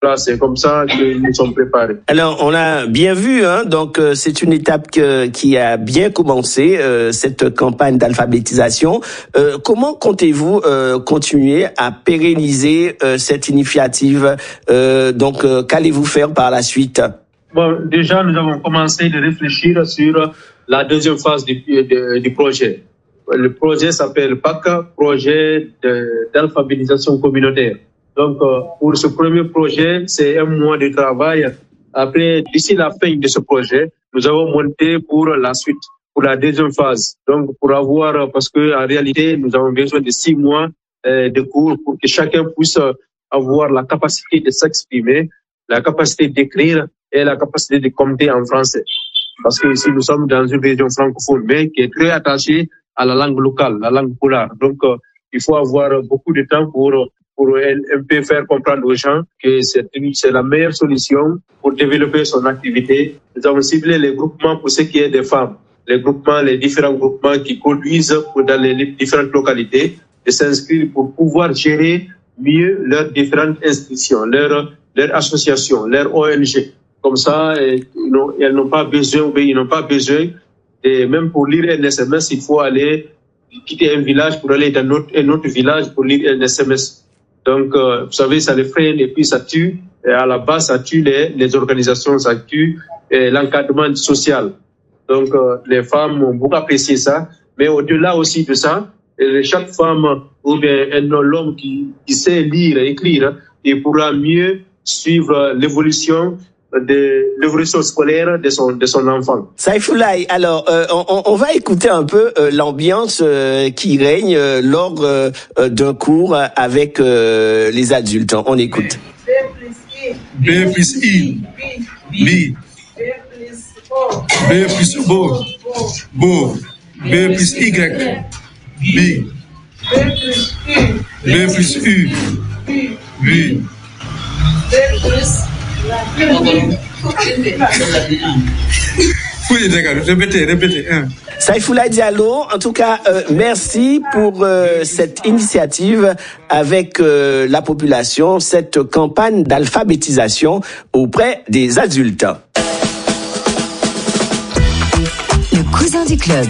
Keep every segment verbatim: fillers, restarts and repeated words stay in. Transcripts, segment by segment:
Là, c'est comme ça que nous sommes préparés. Alors, on a bien vu, hein, donc euh, c'est une étape que, qui a bien commencé, euh, cette campagne d'alphabétisation. Euh, comment comptez-vous euh, continuer à pérenniser euh, cette initiative? euh, Donc, euh, qu'allez-vous faire par la suite? Bon, déjà, nous avons commencé de réfléchir sur la deuxième phase du, de, du projet. Le projet s'appelle P A C, projet de, d'alphabétisation communautaire. Donc, euh, pour ce premier projet, c'est un mois de travail. Après, d'ici la fin de ce projet, nous avons monté pour la suite, pour la deuxième phase. Donc, pour avoir, parce que en réalité, nous avons besoin de six mois euh, de cours pour que chacun puisse avoir la capacité de s'exprimer, la capacité d'écrire et la capacité de compter en français. Parce que ici, nous sommes dans une région francophone, mais qui est très attachée à la langue locale, la langue pulaar. Donc, euh, il faut avoir beaucoup de temps pour pour un peu faire comprendre aux gens que c'est, une, c'est la meilleure solution pour développer son activité. Nous avons ciblé les groupements pour ce qui est des femmes, les groupements, les différents groupements qui conduisent dans les différentes localités de s'inscrire pour pouvoir gérer mieux leurs différentes institutions, leurs leurs associations, leurs O N G. Comme ça, elles n'ont pas besoin, ou bien ils n'ont pas besoin, et même pour lire un S M S, il faut aller quitter un village pour aller dans autre, un autre village pour lire un S M S. Donc, euh, vous savez, ça les freine et puis ça tue. Et à la base, ça tue les, les organisations, ça tue et l'encadrement social. Donc, euh, les femmes ont beaucoup apprécié ça. Mais au-delà aussi de ça, chaque femme ou bien un homme qui, qui sait lire et écrire, il pourra mieux suivre l'évolution de l'évolution scolaire de son de son enfant. Saïfoulaye, alors euh, on, on va écouter un peu euh, l'ambiance euh, qui règne euh, lors euh, d'un cours avec euh, les adultes. On écoute. B plus I, B. B plus O, Bo. B plus Y, B. B plus U, B. Répétez, répétez. Saïfoulaye Diallo, en tout cas, euh, merci pour euh, cette initiative avec euh, la population, cette campagne d'alphabétisation auprès des adultes. Le cousin du club.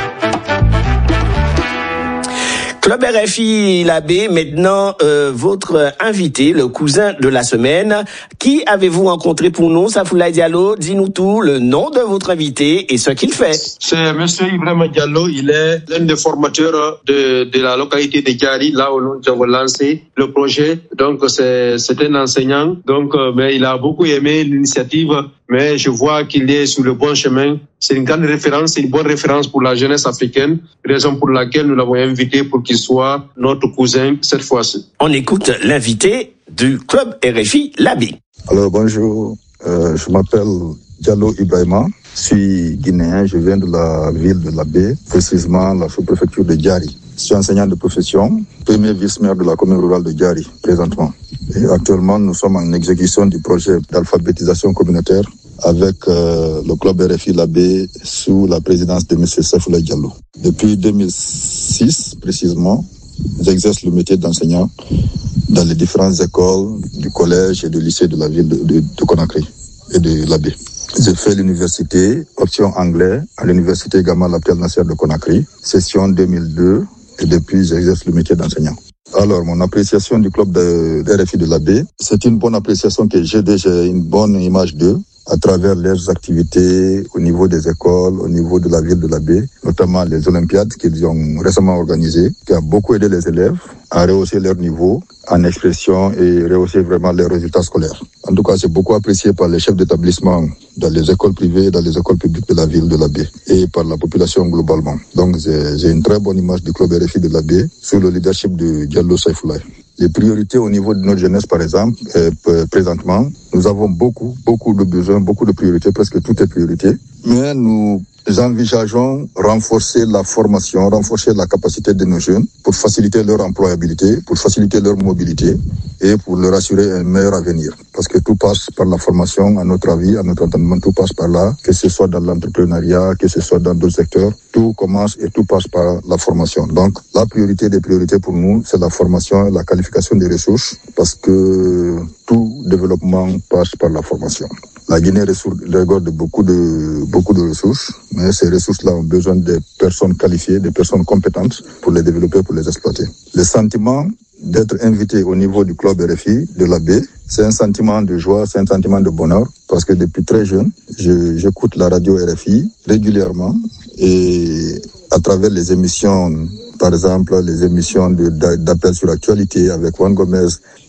Club R F I Labé, maintenant euh, votre invité, le cousin de la semaine. Qui avez-vous rencontré pour nous, Saïfoulaye Diallo? Dis-nous tout, le nom de votre invité et ce qu'il fait. C'est Monsieur Ibrahima Diallo, il est l'un des formateurs de, de la localité de Diary, là où nous avons lancé le projet. Donc c'est, c'est un enseignant, donc euh, mais il a beaucoup aimé l'initiative, mais je vois qu'il est sur le bon chemin. C'est une grande référence, c'est une bonne référence pour la jeunesse africaine, raison pour laquelle nous l'avons invité pour qu'il soit notre cousin cette fois-ci. On écoute l'invité du Club R F I Labé. Alors bonjour, euh, je m'appelle Diallo Ibrahima, je suis guinéen, je viens de la ville de Labé, précisément la sous-préfecture de Diary. Je suis enseignant de profession, premier vice-maire de la commune rurale de Diary, présentement. Et actuellement, nous sommes en exécution du projet d'alphabétisation communautaire avec euh, le club R F I Labé sous la présidence de M. Saïfoulaye Diallo. Depuis deux mille six, précisément, j'exerce le métier d'enseignant dans les différentes écoles du collège et du lycée de la ville de, de, de Conakry et de Labé. J'ai fait l'université, option anglais, à l'université Gamal Abdel Nasser de Conakry, session deux mille deux, et depuis j'exerce le métier d'enseignant. Alors, mon appréciation du club de, de R F I de Labé, c'est une bonne appréciation que j'ai déjà une bonne image d'eux à travers leurs activités au niveau des écoles, au niveau de la ville de Labé, notamment les Olympiades qu'ils ont récemment organisées, qui a beaucoup aidé les élèves à rehausser leur niveau en expression et rehausser vraiment leurs résultats scolaires. En tout cas, c'est beaucoup apprécié par les chefs d'établissement dans les écoles privées, dans les écoles publiques de la ville de Labé et par la population globalement. Donc, j'ai, j'ai une très bonne image du club R F I de Labé sous le leadership de Diallo Saïfoulaye. Les priorités au niveau de notre jeunesse, par exemple, euh, présentement, nous avons beaucoup, beaucoup de besoins, beaucoup de priorités, presque tout est priorité. Mais nous envisageons renforcer la formation, renforcer la capacité de nos jeunes pour faciliter leur employabilité, pour faciliter leur mobilité et pour leur assurer un meilleur avenir. Parce que tout passe par la formation, à notre avis, à notre entendement, tout passe par là, que ce soit dans l'entrepreneuriat, que ce soit dans d'autres secteurs, tout commence et tout passe par la formation. Donc, la priorité des priorités pour nous, c'est la formation et la qualification des ressources, parce que tout développement passe par la formation. La Guinée regorge beaucoup de, beaucoup de ressources, mais ces ressources-là ont besoin de personnes qualifiées, de personnes compétentes pour les développer, pour les exploiter. Le sentiment d'être invité au niveau du club R F I de la baie, c'est un sentiment de joie, c'est un sentiment de bonheur, parce que depuis très jeune, je, j'écoute la radio R F I régulièrement et à travers les émissions, par exemple les émissions de, d'appel sur l'actualité avec Juan Gomez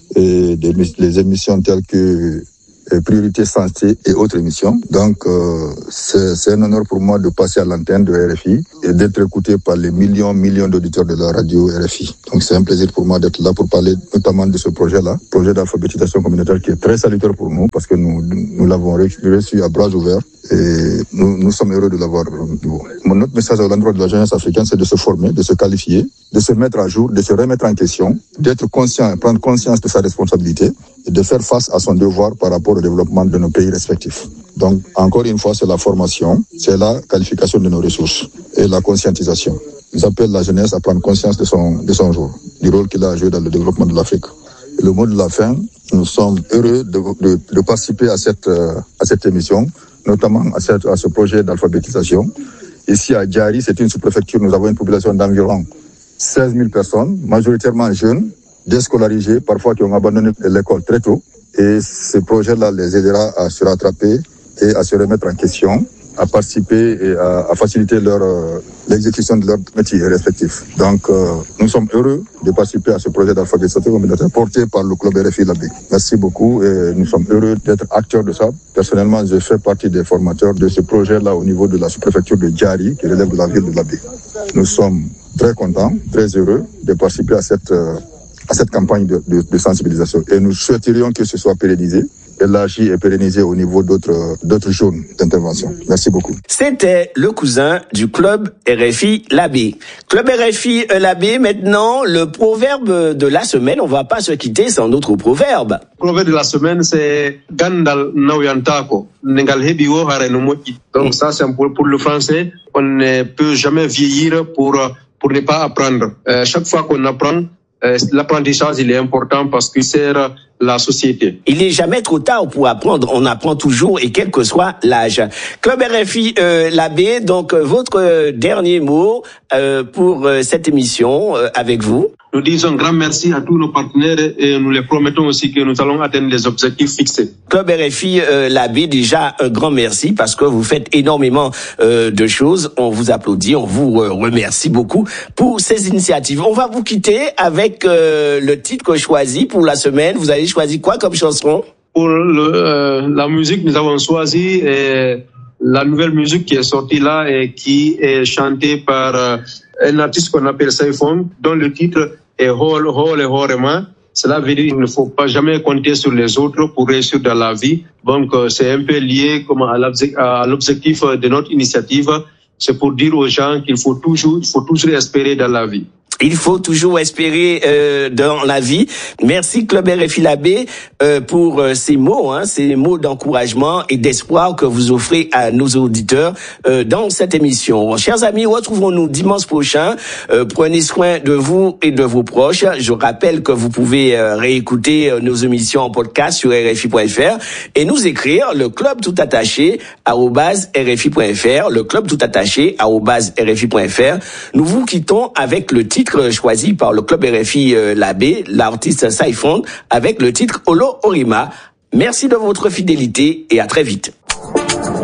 et des, les émissions telles que Priorité Santé et autres émissions. Donc, euh, c'est, c'est un honneur pour moi de passer à l'antenne de R F I et d'être écouté par les millions, millions d'auditeurs de la radio R F I. Donc, c'est un plaisir pour moi d'être là pour parler notamment de ce projet-là, projet d'alphabétisation communautaire qui est très salutaire pour nous parce que nous, nous l'avons reçu à bras ouverts et nous, nous sommes heureux de l'avoir. Mon autre message à l'endroit de la jeunesse africaine, c'est de se former, de se qualifier, de se mettre à jour, de se remettre en question, d'être conscient, prendre conscience de sa responsabilité et de faire face à son devoir par rapport au développement de nos pays respectifs. Donc, encore une fois, c'est la formation, c'est la qualification de nos ressources et la conscientisation. J'appelle la jeunesse à prendre conscience de son, de son rôle, du rôle qu'il a joué dans le développement de l'Afrique. Et le mot de la fin, nous sommes heureux de, de, de participer à cette, à cette émission, notamment à, cette, à ce projet d'alphabétisation. Ici à Djari, c'est une sous-préfecture, nous avons une population d'environ seize mille personnes, majoritairement jeunes, déscolarisés, parfois qui ont abandonné l'école très tôt. Et ce projet-là les aidera à se rattraper et à se remettre en question, à participer et à, à faciliter leur, euh, l'exécution de leurs métiers respectifs. Donc, euh, nous sommes heureux de participer à ce projet d'alphabétisation communautaire porté par le club R F I Labé. Merci beaucoup et nous sommes heureux d'être acteurs de ça. Personnellement, je fais partie des formateurs de ce projet-là au niveau de la sous-préfecture de Djari, qui relève de la ville de Labé. Nous sommes très contents, très heureux de participer à cette, euh, à cette campagne de, de, de sensibilisation. Et nous souhaiterions que ce soit pérennisé, élargi et pérennisé au niveau d'autres, d'autres zones d'intervention. Merci beaucoup. C'était le cousin du club R F I Labé. Club R F I Labé, maintenant, le proverbe de la semaine, on va pas se quitter sans notre proverbe. Le proverbe de la semaine, c'est Gandal Nauyantako, Nengal Hebiwo Harenomoki. Donc ça, c'est pour, pour le français, on ne peut jamais vieillir pour, pour ne pas apprendre. Euh, chaque fois qu'on apprend, Euh, l'apprentissage, il est important parce qu'il sert la société. Il n'est jamais trop tard pour apprendre. On apprend toujours et quel que soit l'âge. Club R F I euh, Labé, donc euh, votre euh, dernier mot euh, pour euh, cette émission euh, avec vous. Nous disons un grand merci à tous nos partenaires et nous les promettons aussi que nous allons atteindre les objectifs fixés. Club R F I euh, Labé, déjà un grand merci parce que vous faites énormément euh, de choses. On vous applaudit, on vous euh, remercie beaucoup pour ces initiatives. On va vous quitter avec euh, le titre choisi pour la semaine. Vous avez choisi quoi comme chanson? Pour le, euh, la musique, nous avons choisi euh, la nouvelle musique qui est sortie là et qui est chantée par euh, un artiste qu'on appelle Saifon, dont le titre est Hol, Hol et Horema. Cela veut dire qu'il ne faut pas jamais compter sur les autres pour réussir dans la vie. Donc, euh, c'est un peu lié comme à l'objectif, à l'objectif de notre initiative. C'est pour dire aux gens qu'il faut toujours, il faut toujours espérer dans la vie. Il faut toujours espérer euh, dans la vie. Merci Club R F I Labé euh, pour euh, ces mots, hein, ces mots d'encouragement et d'espoir que vous offrez à nos auditeurs euh, dans cette émission. Chers amis, retrouvons-nous dimanche prochain. Euh, prenez soin de vous et de vos proches. Je rappelle que vous pouvez euh, réécouter euh, nos émissions en podcast sur R F I point F R et nous écrire le club tout attaché arobase R F I point F R, le club tout attaché arobase R F I point F R. Nous vous quittons avec le titre choisi par le club R F I euh, Labé, l'artiste Saifon, avec le titre Olo Orima. Merci de votre fidélité et à très vite.